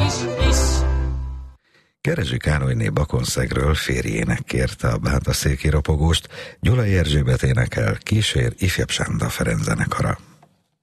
Kerezsi Károlyné Bakonszegről férjének kérte a bátaszéki ropogóst, Gyulai Erzsébet énekel, kísér ifjabb Sánda Ferenc zenekara.